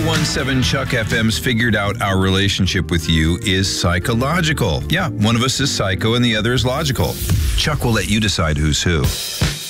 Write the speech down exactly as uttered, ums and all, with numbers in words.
one seven Chuck F M's figured out our relationship with you is psychological. Yeah, one of us is psycho and the other is logical. Chuck will let you decide who's who.